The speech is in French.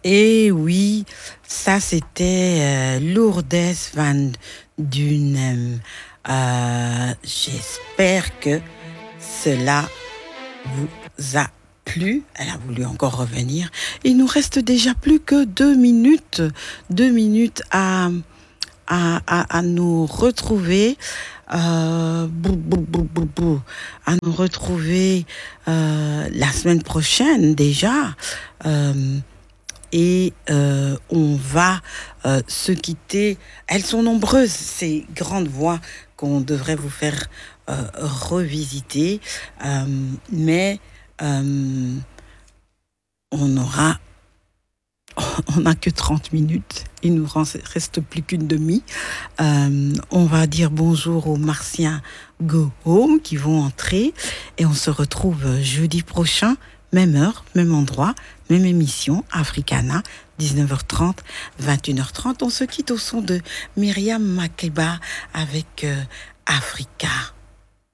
Et oui, ça c'était Lourdes Van Dunem. J'espère que cela vous a plu. Elle a voulu encore revenir. Il nous reste déjà plus que 2 minutes. 2 minutes à nous retrouver. À nous retrouver la semaine prochaine déjà. On va se quitter. Elles sont nombreuses, ces grandes voix qu'on devrait vous faire revisiter. Mais on aura... On n'a que 30 minutes. Il nous reste plus qu'une demi. On va dire bonjour aux Martiens Go Home qui vont entrer. Et on se retrouve jeudi prochain, même heure, même endroit, même émission, Africana, 19h30, 21h30. On se quitte au son de Myriam Makeba avec Africa.